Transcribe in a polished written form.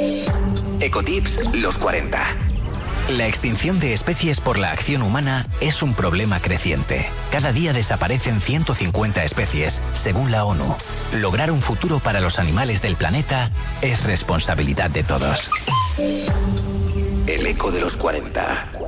Ecotips los 40. La extinción de especies por la acción humana es un problema creciente. Cada día desaparecen 150 especies, según la ONU. Lograr un futuro para los animales del planeta es responsabilidad de todos. El eco de los 40.